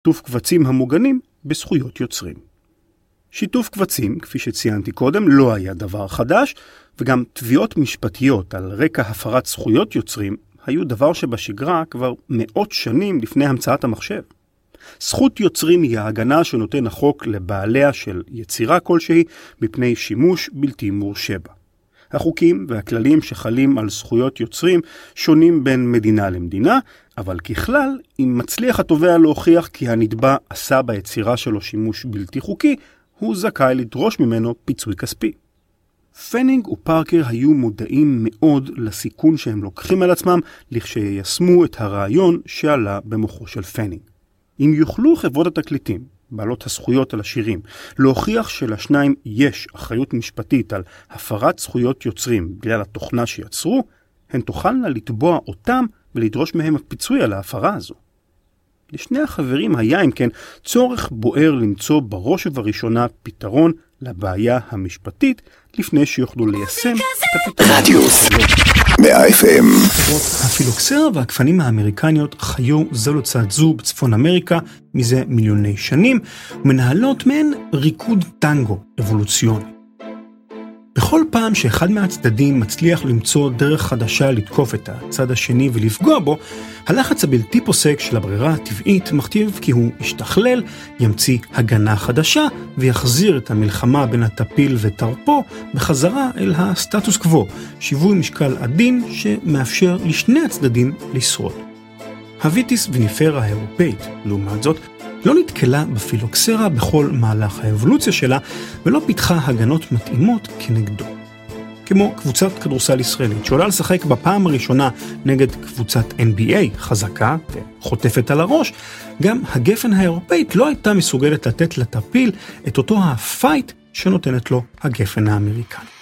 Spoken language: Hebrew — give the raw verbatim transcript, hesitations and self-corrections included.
שיתוף קבצים המוגנים בזכויות יוצרים. שיתוף קבצים, כפי שציינתי קודם, לא היה דבר חדש, וגם תביעות משפטיות על רקע הפרת זכויות יוצרים היו דבר שבשגרה כבר מאות שנים לפני המצאת המחשב. זכות יוצרים היא ההגנה שנותן החוק לבעליה של יצירה כלשהי מפני שימוש בלתי מורשה בה. החוקים והכללים שחלים על זכויות יוצרים שונים בין מדינה למדינה, אבל ככלל, אם מצליח התובע להוכיח כי הנתבע עשה ביצירה שלו שימוש בלתי חוקי, הוא זכאי לדרוש ממנו פיצוי כספי. פנינג ופארקר היו מודעים מאוד לסיכון שהם לוקחים על עצמם לכשיישמו את הרעיון שעלה במוחו של פנינג. אם יוכלו חברות התקליטים, בעלות הזכויות על השירים, להוכיח שלשניים יש אחריות משפטית על הפרת זכויות יוצרים בגלל התוכנה שיצרו, הן תוכלנה לתבוע אותם ולדרוש מהם הפיצוי על ההפרה הזו. לשני החברים היה אם כן צורך בוער למצוא בראש ובראשונה פתרון לבעיה המשפטית לפני שיוכלו ליישם את הפתרון. רדיוס מאה אף אם. הפילוקסרה והכפנים האמריקניות חיו זו לצד זו בצפון אמריקה מזה מיליוני שנים, ומנהלות מהן ריקוד טנגו אבולוציוני. בכל פעם שאחד מהצדדים מצליח למצוא דרך חדשה לתקוף את הצד השני ולפגוע בו, הלחץ הבלתי פוסק של הברירה הטבעית מכתיב כי הוא ישתכלל, ימציא הגנה חדשה ויחזיר את המלחמה בין הטפיל וטרפו בחזרה אל הסטטוס קוו, שיווי משקל עדין שמאפשר לשני הצדדים לשרוד. הוויטיס ויניפרה האירופאית, לעומת זאת, לא נתקלה בפילוקסרה בכל מהלך האבולוציה שלה, ולא פיתחה הגנות מתאימות כנגדו. כמו קבוצת כדורסל ישראלית שעולה לשחק בפעם הראשונה נגד קבוצת אן בי איי חזקה וחוטפת על הראש, גם הגפן האירופאית לא הייתה מסוגלת לתת לטפיל את אותו הפייט שנותנת לו הגפן האמריקני.